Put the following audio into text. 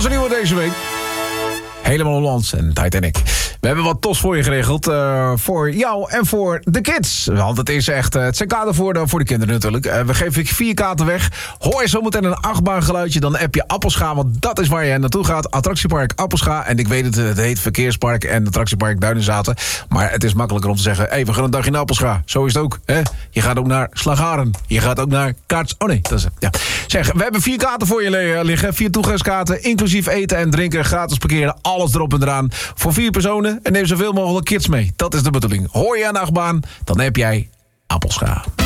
onze nieuwe deze week. Helemaal Hollands en Titanic. We hebben wat tos voor je geregeld. Voor jou en voor de kids. Want het is echt... het zijn kaarten voor de kinderen natuurlijk. We geven 4 kaarten weg. Hoor je zometeen een achtbaangeluidje, dan app je Appelscha. Want dat is waar je naartoe gaat. Attractiepark Appelscha. En ik weet het heet Verkeerspark en Attractiepark Duinenzaten. Maar het is makkelijker om te zeggen... Hey, we gaan een dagje naar Appelscha. Zo is het ook. Hè? Je gaat ook naar Slagharen. Je gaat ook naar Kaarts... Oh nee, dat is het. Ja. Zeg, we hebben 4 kaarten voor je liggen. 4 toegangskaarten, inclusief eten en drinken. Gratis parkeren, alles erop en eraan. Voor 4 personen. En neem zoveel mogelijk kids mee. Dat is de bedoeling. Hoor je een achtbaan, dan heb jij Appelscha.